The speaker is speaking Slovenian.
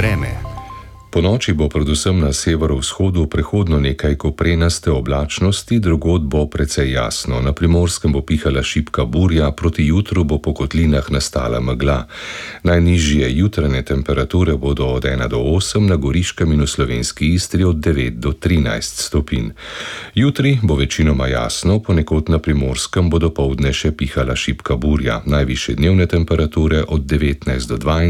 Vreme. Ponoči bo predvsem na severovzhodu prehodno nekaj koprenaste oblačnosti, drugod bo precej jasno. Na Primorskem bo pihala šibka burja, proti jutru bo po kotlinah nastala megla. Najnižje jutranje temperature bodo od 1 do 8, na Goriškem in v Slovenski Istri od 9 do 13 stopinj. Jutri bo večinoma jasno, ponekod na Primorskem bo dopoldne še pihala šibka burja. Najvišje dnevne temperature od 19 do 22.